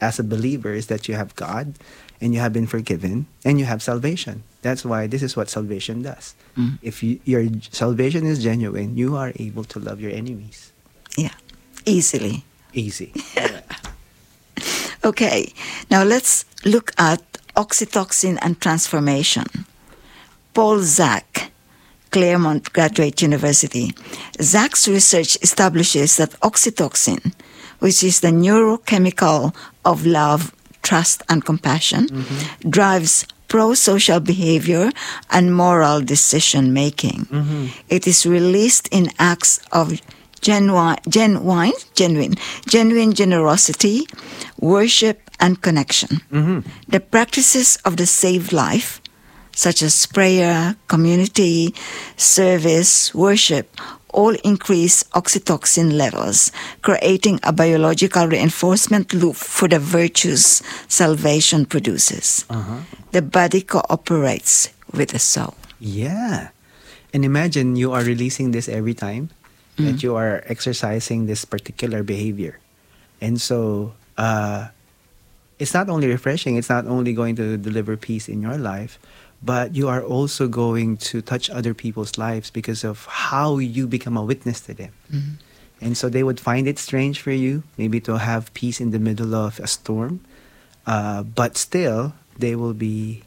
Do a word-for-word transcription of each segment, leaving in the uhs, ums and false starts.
as a believer is that you have God and you have been forgiven and you have salvation. That's why this is what salvation does. Mm. If you, your salvation is genuine, you are able to love your enemies. Yeah, easily. Easy. Okay, now let's look at oxytocin and transformation. Paul Zak, Claremont Graduate University. Zak's research establishes that oxytocin, which is the neurochemical of love, trust, and compassion, mm-hmm. drives pro-social behavior and moral decision-making. Mm-hmm. It is released in acts of genuine, genuine, genuine, genuine generosity, worship, and connection. Mm-hmm. The practices of the saved life, such as prayer, community, service, worship, all increase oxytocin levels, creating a biological reinforcement loop for the virtues salvation produces. Uh-huh. The body cooperates with the soul. Yeah. And imagine you are releasing this every time mm. that you are exercising this particular behavior. And so uh, it's not only refreshing, it's not only going to deliver peace in your life, but you are also going to touch other people's lives because of how you become a witness to them. Mm-hmm. And so they would find it strange for you, maybe to have peace in the middle of a storm, uh, but still they will be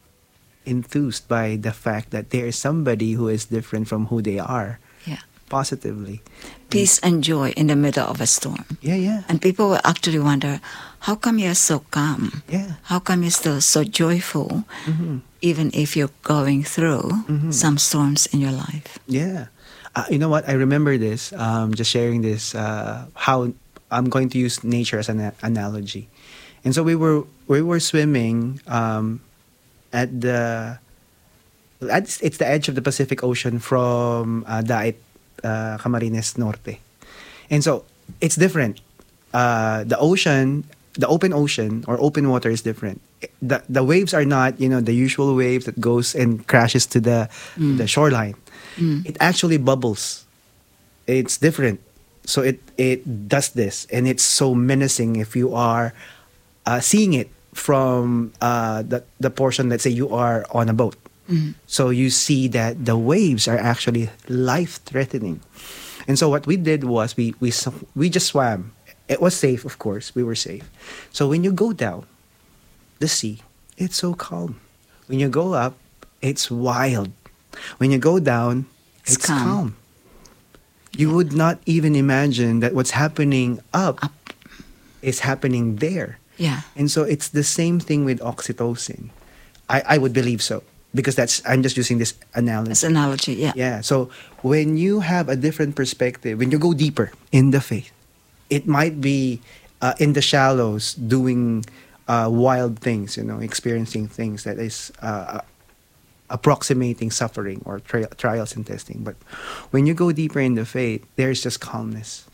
enthused by the fact that there is somebody who is different from who they are. Yeah. Positively. Peace and joy in the middle of a storm. Yeah, yeah. And people will actually wonder, how come you're so calm? Yeah. How come you're still so joyful, mm-hmm. even if you're going through mm-hmm. some storms in your life? Yeah. Uh, you know what? I remember this, um, just sharing this, uh, how I'm going to use nature as an a- analogy. And so we were we were swimming um, at the, at, it's the edge of the Pacific Ocean from uh, Dait, uh, Camarines Norte. And so it's different. Uh, the ocean, the open ocean or open water is different. The the waves are not, you know, the usual waves that goes and crashes to the mm. the shoreline. Mm. It actually bubbles. It's different. So it, it does this. And it's so menacing if you are uh, seeing it from uh, the, the portion, let's say you are on a boat. Mm. So you see that the waves are actually life-threatening. And so what we did was we, we, we just swam. It was safe, of course. We were safe. So when you go down the sea, it's so calm. When you go up, it's wild. When you go down, it's, it's calm. calm. You yeah. would not even imagine that what's happening up, up is happening there. Yeah. And so it's the same thing with oxytocin. I, I would believe so. Because that's, I'm just using this analogy. This analogy, yeah. Yeah. So when you have a different perspective, when you go deeper in the faith, it might be uh, in the shallows doing uh, wild things, you know, experiencing things that is uh, approximating suffering or tri- trials and testing. But when you go deeper in the faith, there's just calmness.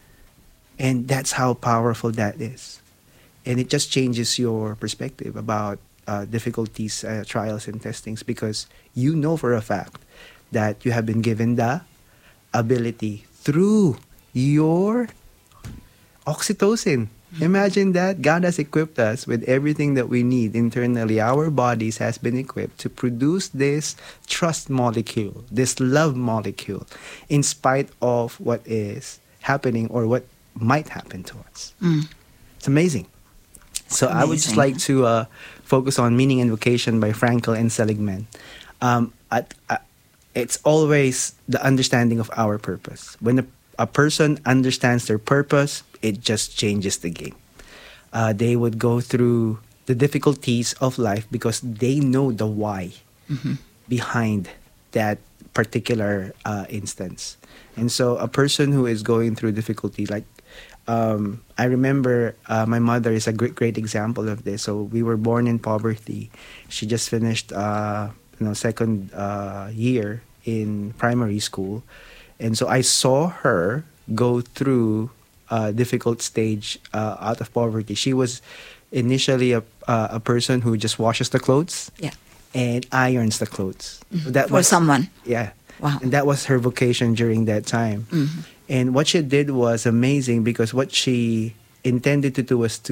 And that's how powerful that is. And it just changes your perspective about uh, difficulties, uh, trials, and testings, because you know for a fact that you have been given the ability through your oxytocin. Imagine that. God has equipped us with everything that we need internally. Our bodies has been equipped to produce this trust molecule, this love molecule, in spite of what is happening or what might happen to us. Mm. It's amazing. So amazing. I would just like to uh, focus on Meaning and Vocation by Frankl and Seligman. Um, at, uh, it's always the understanding of our purpose. When a, a person understands their purpose, it just changes the game. Uh, they would go through the difficulties of life because they know the why mm-hmm. behind that particular uh, instance. And so a person who is going through difficulty, like um, I remember uh, my mother is a great, great example of this. So we were born in poverty. She just finished, uh, you know, second uh, year in primary school. And so I saw her go through a difficult stage uh, out of poverty. She was initially a uh, a person who just washes the clothes yeah. and irons the clothes. Mm-hmm. That For was, someone. Yeah. Wow. And that was her vocation during that time. Mm-hmm. And what she did was amazing because what she intended to do was to